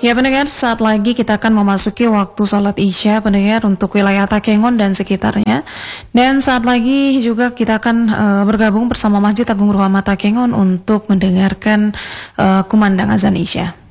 Ya pendengar, saat lagi kita akan memasuki waktu sholat Isya pendengar untuk wilayah Takengon dan sekitarnya. Dan saat lagi juga kita akan bergabung bersama Masjid Agung Rahmat Takengon untuk mendengarkan kumandang azan Isya.